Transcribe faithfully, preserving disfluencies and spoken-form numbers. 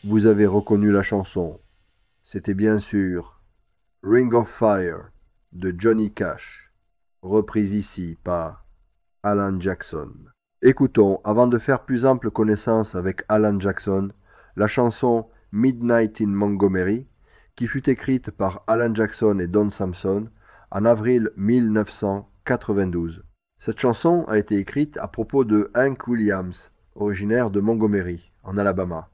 Vous avez reconnu la chanson. C'était bien sûr Ring of Fire de Johnny Cash, reprise ici par Alan Jackson. Écoutons, avant de faire plus ample connaissance avec Alan Jackson, la chanson Midnight in Montgomery, qui fut écrite par Alan Jackson et Don Sampson en avril mille neuf cent quatre-vingt-douze. Cette chanson a été écrite à propos de Hank Williams, originaire de Montgomery, en Alabama.